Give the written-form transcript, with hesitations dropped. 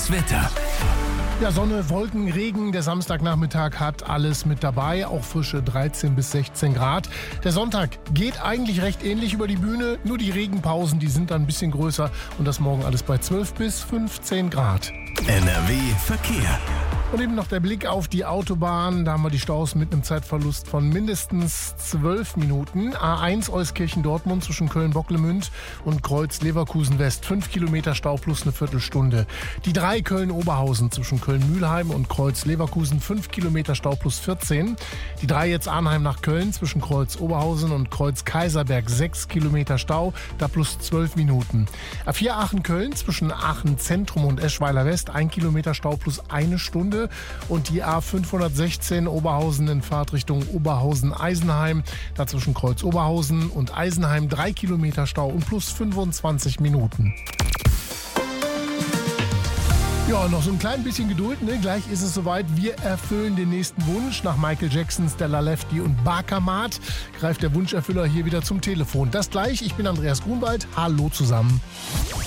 Das Wetter. Ja, Sonne, Wolken, Regen. Der Samstagnachmittag hat alles mit dabei, auch frische 13 bis 16 Grad. Der Sonntag geht eigentlich recht ähnlich über die Bühne, nur die Regenpausen, die sind dann ein bisschen größer und das morgen alles bei 12 bis 15 Grad. NRW Verkehr. Und eben noch der Blick auf die Autobahn. Da haben wir die Staus mit einem Zeitverlust von mindestens 12 Minuten. A1 Euskirchen-Dortmund zwischen Köln-Bocklemünd und Kreuz-Leverkusen-West. 5 Kilometer Stau plus eine Viertelstunde. Die 3 Köln-Oberhausen zwischen Köln-Mühlheim und Kreuz-Leverkusen. 5 Kilometer Stau plus 14. Die 3 jetzt Arnheim nach Köln zwischen Kreuz-Oberhausen und Kreuz-Kaiserberg. 6 Kilometer Stau, da plus 12 Minuten. A4 Aachen-Köln zwischen Aachen-Zentrum und Eschweiler-West. 1 Kilometer Stau plus eine Stunde. Und die A516 Oberhausen in Fahrtrichtung Oberhausen-Eisenheim. Dazwischen Kreuz-Oberhausen und Eisenheim 3 Kilometer Stau und plus 25 Minuten. Ja, noch so ein klein bisschen Geduld, ne? Gleich ist es soweit. Wir erfüllen den nächsten Wunsch. Nach Michael Jackson, Stella Lefty und Barkamat greift der Wunscherfüller hier wieder zum Telefon. Das gleich. Ich bin Andreas Grunwald. Hallo zusammen.